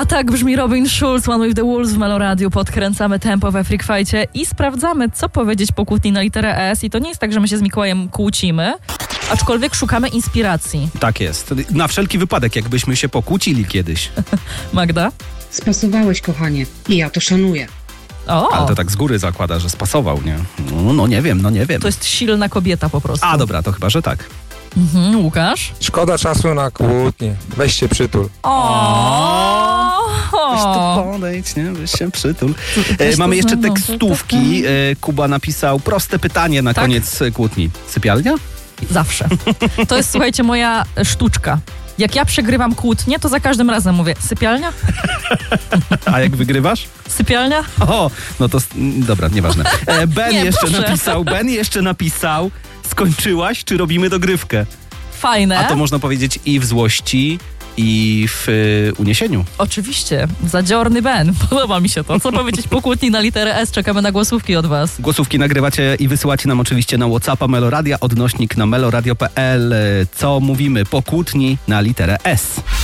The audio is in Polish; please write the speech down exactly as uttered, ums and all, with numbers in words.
A tak brzmi Robin Schulz, One with the Wolves w Melo Radio. Podkręcamy tempo we Freak Fightie i sprawdzamy, co powiedzieć po kłótni na literę S. I to nie jest tak, że my się z Mikołajem kłócimy, aczkolwiek szukamy inspiracji. Tak jest. Na wszelki wypadek, jakbyśmy się pokłócili kiedyś. Magda? Spasowałeś, kochanie. I ja to szanuję. O, Ale to tak z góry zakłada, że spasował, nie? No, no nie wiem, no nie wiem. to jest silna kobieta po prostu. A dobra, to chyba, że tak. Mhm, Łukasz? Szkoda czasu na kłótnie. Weź się przytul. O, Weź tu o. podejdź, nie? Weź się przytul. też E, mamy to jeszcze znam, tekstówki. E, Kuba napisał proste pytanie na Tak? koniec e, kłótni. Sypialnia? Zawsze. To jest, słuchajcie, moja sztuczka. Jak ja przegrywam kłótnię, to za każdym razem mówię, sypialnia? A jak wygrywasz? Sypialnia? O, no to... s- m, Dobra, nieważne. E, Ben Nie, jeszcze proszę. napisał, Ben jeszcze napisał, skończyłaś, czy robimy dogrywkę? Fajne. A to można powiedzieć i w złości, i w y, uniesieniu. Oczywiście. Zadziorny Ben. Podoba mi się to. Co powiedzieć po kłótni na literę S? Czekamy na głosówki od was. Głosówki nagrywacie i wysyłacie nam oczywiście na WhatsAppa Meloradia, odnośnik na meloradio kropka p l. Co mówimy po kłótni na literę S.